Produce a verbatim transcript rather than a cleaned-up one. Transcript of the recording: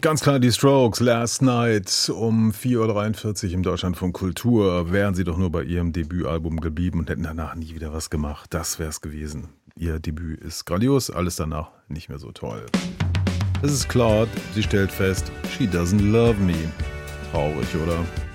Ganz klar die Strokes, Last Night um vier Uhr dreiundvierzig im Deutschlandfunk Kultur. Wären sie doch nur bei ihrem Debütalbum geblieben und hätten danach nie wieder was gemacht. Das wär's gewesen. Ihr Debüt ist grandios, alles danach nicht mehr so toll. Es ist Claude, sie stellt fest, she doesn't love me. Traurig, oder?